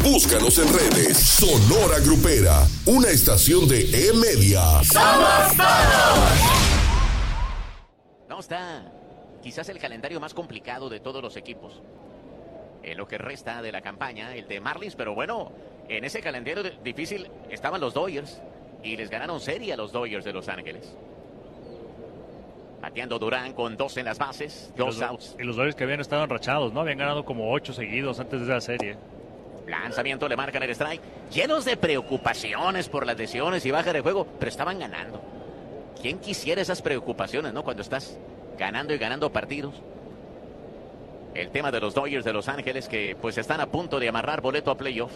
Búscanos en redes. Sonora Grupera, una estación de E-Media. ¡Somos todos! No, está quizás el calendario más complicado de todos los equipos. En lo que resta de la campaña, el de Marlins, pero bueno, en ese calendario difícil estaban los Dodgers y les ganaron serie a los Dodgers de Los Ángeles. Bateando Durán con 2 en las bases, 2 outs. Y los Dodgers que habían estado enrachados, ¿no? Habían ganado como 8 seguidos antes de esa serie. Lanzamiento, le marcan el strike. Llenos de preocupaciones por las lesiones y baja de juego, pero estaban ganando. ¿Quién quisiera esas preocupaciones, no? Cuando estás ganando y ganando partidos. El tema de los Dodgers de Los Ángeles que pues están a punto de amarrar boleto a playoff.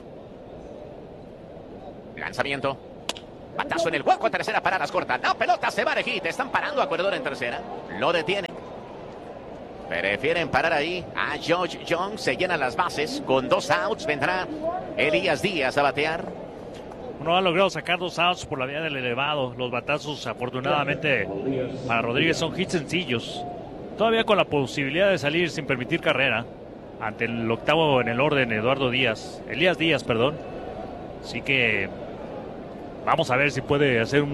Lanzamiento. Batazo en el hueco, tercera, paradas cortas. La pelota se va de hit. Están parando a corredor en tercera. Lo detienen. Prefieren parar ahí a George Young. Se llenan las bases. Con 2 outs vendrá Elías Díaz a batear. No ha logrado sacar 2 outs por la vía del elevado. Los batazos, afortunadamente, para Rodríguez son hits sencillos. Todavía con la posibilidad de salir sin permitir carrera. Ante el octavo en el orden, Elías Díaz, perdón. Así que vamos a ver si puede hacer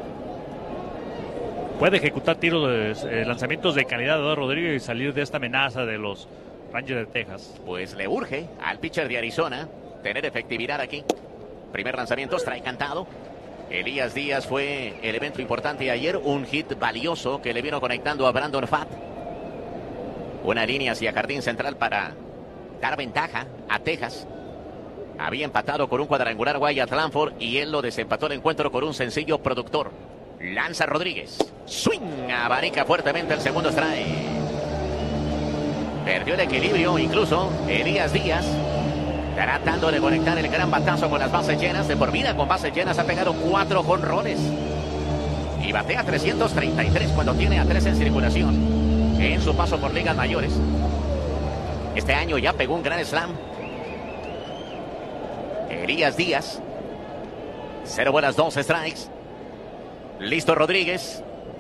puede ejecutar tiros de lanzamientos de calidad de Eduardo Rodríguez y salir de esta amenaza de los Rangers de Texas. Pues le urge al pitcher de Arizona tener efectividad aquí. Primer lanzamiento, strike cantado. Elías Díaz fue el evento importante ayer, un hit valioso que le vino conectando a Brandon Pfaadt. Una línea hacia jardín central para dar ventaja a Texas. Había empatado con un cuadrangular Wyatt Langford y él lo desempató el encuentro con un sencillo productor. Lanza Rodríguez. Swing. Abanica fuertemente el segundo strike. Perdió el equilibrio incluso Elías Díaz. Tratando de conectar el gran batazo con las bases llenas. De por vida con bases llenas ha pegado 4 jonrones. Y batea 333 cuando tiene a 3 en circulación. En su paso por ligas mayores. Este año ya pegó un gran slam. Elías Díaz. 0 bolas, 2 strikes. Listo Rodríguez.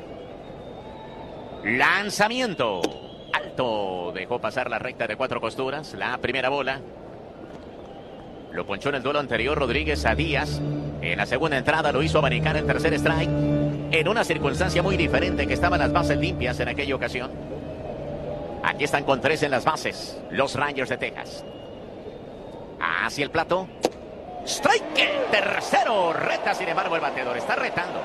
Lanzamiento. Alto. Dejó pasar la recta de 4 costuras. La primera bola. Lo ponchó en el duelo anterior Rodríguez a Díaz. En la segunda entrada lo hizo abanicar el tercer strike. En una circunstancia muy diferente que estaban las bases limpias en aquella ocasión. Aquí están con 3 en las bases. Los Rangers de Texas. Hacia el plato. Strike. Tercero. Reta sin embargo el bateador. Está retando.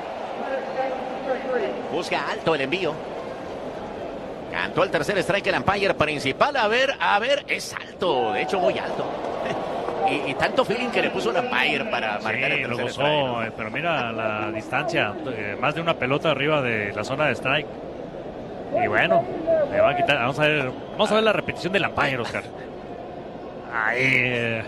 Busca alto el envío. Cantó el tercer strike el umpire principal. A ver, es alto. De hecho muy alto. Y tanto feeling que le puso el umpire para marcar el tercer strike, ¿no? Pero mira la distancia. Más de una pelota arriba de la zona de strike. Y bueno, le va a quitar. Vamos a ver la repetición del umpire, Oscar. Ay.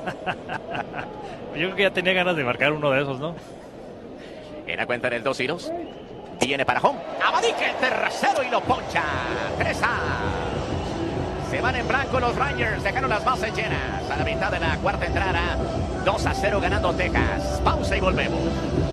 Yo creo que ya tenía ganas de marcar uno de esos, ¿no? En la cuenta del 2-0. Viene para home. Abadique el tercero y lo poncha. 3-0. Se van en blanco los Rangers. Dejaron las bases llenas. A la mitad de la cuarta entrada. 2-0 ganando Texas. Pausa y volvemos.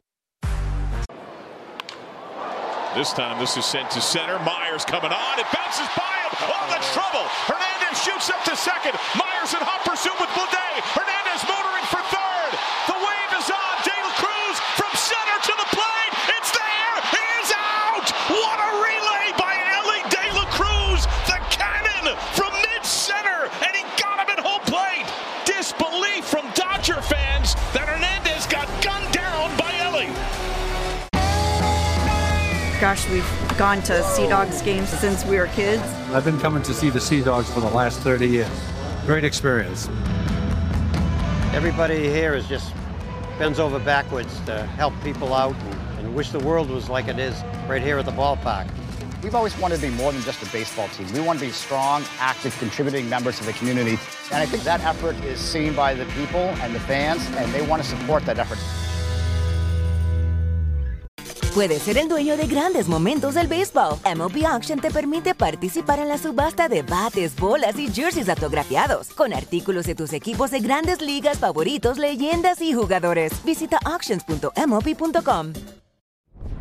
This time this is sent to center. Myers coming on. It bounces by him. Oh, that's trouble. Hernandez shoots up to second. Myers in hot pursuit with Bleday. Hernandez motoring for third. The wave is on. De La Cruz from center to the plate. It's there. He is out. What a relay by Ellie De La Cruz. The cannon from mid-center. And he got him at home plate. Disbelief from Dodger fans that Hernandez got gunned down by Ellie. Gosh, we've gone to Sea Dogs games since we were kids. I've been coming to see the Sea Dogs for the last 30 years. Great experience. Everybody here is just bends over backwards to help people out and wish the world was like it is right here at the ballpark. We've always wanted to be more than just a baseball team. We want to be strong, active, contributing members of the community. And I think that effort is seen by the people and the fans, and they want to support that effort. Puedes ser el dueño de grandes momentos del béisbol. MLB Auction te permite participar en la subasta de bates, bolas y jerseys autografiados, con artículos de tus equipos de grandes ligas favoritos, leyendas y jugadores. Visita auctions.mlb.com.